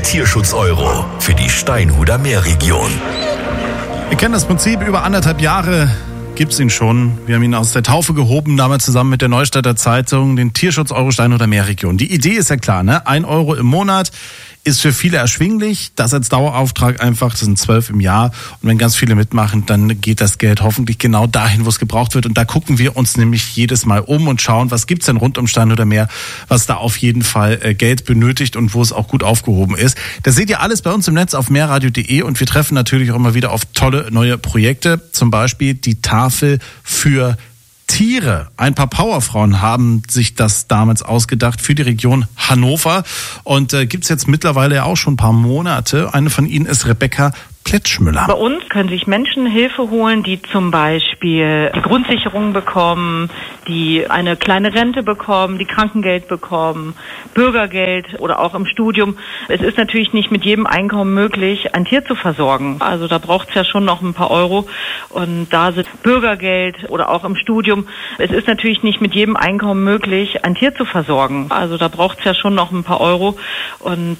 Tierschutz-Euro für die Steinhuder Meerregion. Wir kennen das Prinzip, über 1,5 Jahre gibt's ihn schon. Wir haben ihn aus der Taufe gehoben, damals zusammen mit der Neustädter Zeitung, den Tierschutz-Euro Steinhuder Meerregion. Die Idee ist ja klar, ne? 1 Euro im Monat ist für viele erschwinglich. Das als Dauerauftrag einfach, das sind 12 im Jahr. Und wenn ganz viele mitmachen, dann geht das Geld hoffentlich genau dahin, wo es gebraucht wird. Und da gucken wir uns nämlich jedes Mal um und schauen, was gibt's denn rund um Steinhuder Meer, was da auf jeden Fall Geld benötigt und wo es auch gut aufgehoben ist. Das seht ihr alles bei uns im Netz auf meerradio.de und wir treffen natürlich auch immer wieder auf tolle neue Projekte. Zum Beispiel die Tafel für Tiere. Ein paar Powerfrauen haben sich das damals ausgedacht für die Region Hannover und gibt's jetzt mittlerweile ja auch schon ein paar Monate. Eine von ihnen ist Rebecca Pletschmüller. Bei uns können sich Menschen Hilfe holen, die zum Beispiel die Grundsicherung bekommen, die eine kleine Rente bekommen, die Krankengeld bekommen, Bürgergeld oder auch im Studium. Es ist natürlich nicht mit jedem Einkommen möglich, ein Tier zu versorgen. Also da braucht es ja schon noch ein paar Euro und da sind Bürgergeld oder auch im Studium. Es ist natürlich nicht mit jedem Einkommen möglich, ein Tier zu versorgen. Also da braucht es ja schon noch ein paar Euro und